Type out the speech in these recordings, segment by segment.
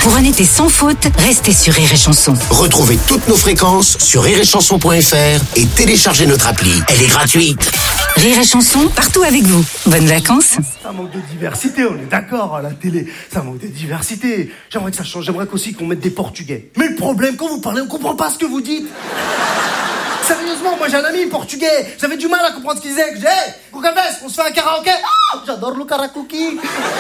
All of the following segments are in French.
Pour un été sans faute, restez sur Rire et Chanson. Retrouvez toutes nos fréquences sur rireetchanson.fr et téléchargez notre appli. Elle est gratuite. Rire et Chanson, partout avec vous. Bonnes vacances. Ça manque de diversité, on est d'accord, à la télé. Ça manque de diversité. J'aimerais que ça change. J'aimerais qu'aussi qu'on mette des Portugais. Mais le problème, quand vous parlez, on comprend pas ce que vous dites. Sérieusement, moi j'ai un ami portugais. J'avais du mal à comprendre ce qu'il disait. Je dis, hey, Gugalves, on se fait un karaoké. Oh, j'adore le karaoké.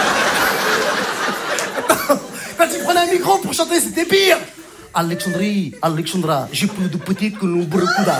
Quand il prenait un micro pour chanter, c'était pire. Alexandra, j'ai plus de petites que nous Burakuda.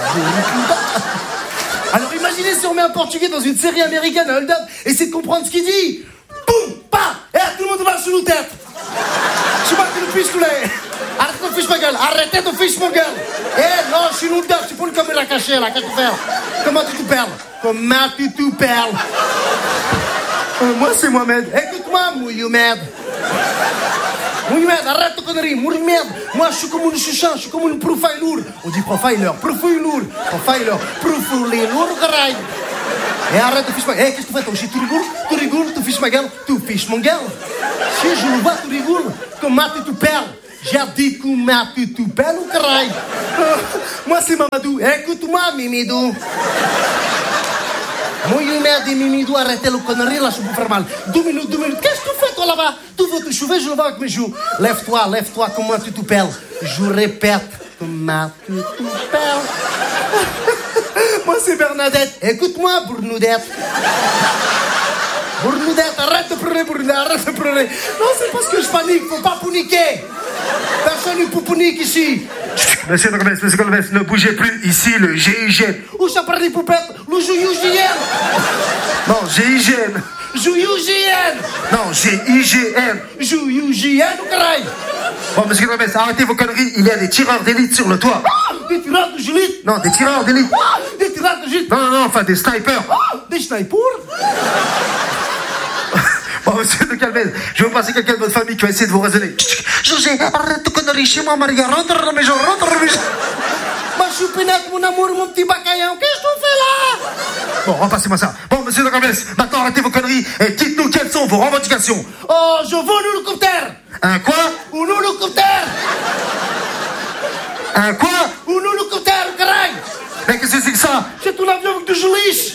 Alors imaginez si on met un portugais dans une série américaine, un hold-up, et essaie de comprendre ce qu'il dit. Boum, pa, et tout le monde va sur nos têtes. Je sais pas que le fiche tous les. Arrête ton fiche ma gueule, arrêtez ton fiche ma gueule. Eh non, je suis nous dedans, tu peux le caméra caché là, qu'est-ce que tu fais? Comment tu te perles? Comment tu te perles? Moi c'est Mohamed. Écoute-moi, Mohamed. Mohamed, arrête ton connerie, Mohamed. Moi je suis comme une chuchan, je suis comme une profiler. On dit profiler, profiler, caray. Et arrête de fiche ma gueule. Qu'est-ce que tu fais? Tu rigoles, tu fiches ma gueule, tu fiches mon gueule. Si je le vois, tu rigoles. Comment tu te perles? J'ai dit comment tu te perles, caray. Moi c'est Mamadou. Écoute-moi, Mimidou. Mohamed et Mimidou, arrêtez le connerie, là, je peux faire mal. 2 minutes. Qu'est-ce que tu fais, toi, là-bas? Tu veux te chouver, je le vois avec mes joues. Lève-toi, comment tu te perles? Je répète, comment tu te perles? Moi, c'est Bernadette. Écoute-moi, Bournoudette. Bournoudette, arrête de pleurer, Bournoudette, arrête de pleurer. Non, c'est parce que je panique, faut pas paniquer. Personne ne panique ici. Monsieur Golves, ne bougez plus, ici le GIGN. Où ça parle des poupettes? Le GIGN. Non, GIGN. GIGN. Non, GIGN. GIGN ou caray? Bon, monsieur Golves, arrêtez vos conneries, il y a des tireurs d'élite sur le toit. Des tireurs de gélite? Non, des tireurs d'élite. Des tireurs de gélite? Non, enfin des snipers. Des snipers? Bon, monsieur de Calvez, je vais vous passer quelqu'un de votre famille qui va essayer de vous raisonner. José, arrête de conneries chez moi, Maria. Rentre à la maison. Ma choupinette, mon amour, mon petit bacaillon, qu'est-ce que tu fais là? Bon, repassez-moi ça. Bon, monsieur de Calvez, maintenant arrêtez vos conneries et dites-nous quelles sont vos revendications. Oh, je veux un hélicoptère. Un quoi? Un hélicoptère. Un quoi? Un hélicoptère, caray. Mais qu'est-ce que c'est que ça? C'est un avion avec du geliche.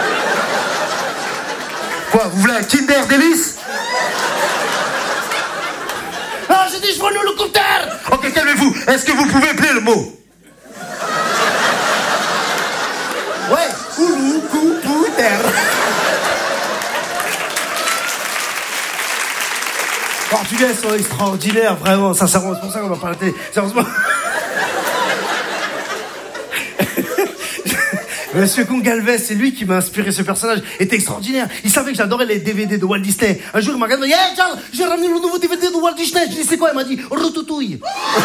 Quoi, vous voulez un Kinder Délice? Ah, j'ai dit je veux un hélicoptère. Ok, calmez-vous. Est-ce que vous pouvez appeler le mot? Ouais, hélicoptère. Portugais sont extraordinaires, vraiment, sincèrement, c'est pour ça qu'on va pas à la télé. Sérieusement. Monsieur Gongalves, c'est lui qui m'a inspiré ce personnage. Il était extraordinaire. Il savait que j'adorais les DVD de Walt Disney. Un jour, il m'a regardé, hey Charles, j'ai ramené le nouveau DVD de Walt Disney. Je dis, c'est quoi? Il m'a dit, Ratatouille.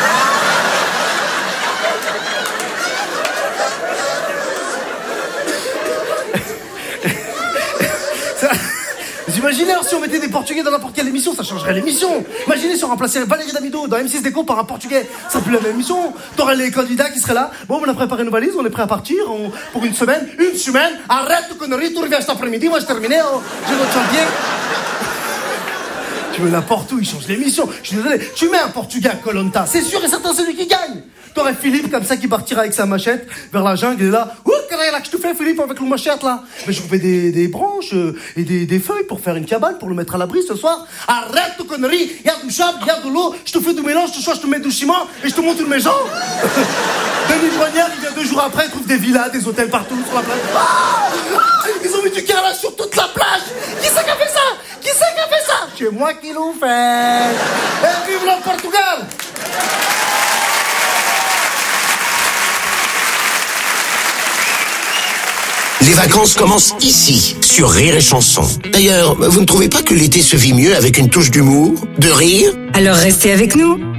Vous imaginez si on mettait des Portugais dans n'importe quelle émission, ça changerait l'émission. Imaginez si on remplaçait Valérie Damido dans M6 Déco par un Portugais, ça serait plus la même émission. T'aurais les candidats qui seraient là. Bon, on a préparé nos valises, on est prêt à partir pour une semaine. Une semaine, arrête de conneries, tu reviens cet après-midi, moi j'ai terminé, j'ai notre chantier. Tu veux n'importe où, il change l'émission. Je suis désolé, tu mets un Portugais à Koh-Lanta, c'est sûr et certain c'est lui qui gagne. T'aurais Philippe comme ça qui partira avec sa machette vers la jungle et là, ouh, qu'est-ce que tu fais Philippe avec le machette là? Mais je coupais des branches et des feuilles pour faire une cabane pour le mettre à l'abri ce soir. Arrête de conneries, il y a du sable, il y a de l'eau, je te fais du mélange, ce soir je te mets du ciment et je te monte une maison. Denis Brognard, il vient 2 jours après, il trouve des villas, des hôtels partout sur la plage. Ils ont mis du carrelage sur toute la plage. Qui c'est qui a fait ça? Qui c'est qui a fait ça? C'est moi qui l'ai fait. Et vive le Portugal! Les vacances commencent ici, sur Rire et Chanson. D'ailleurs, vous ne trouvez pas que l'été se vit mieux avec une touche d'humour, de rire? Alors restez avec nous.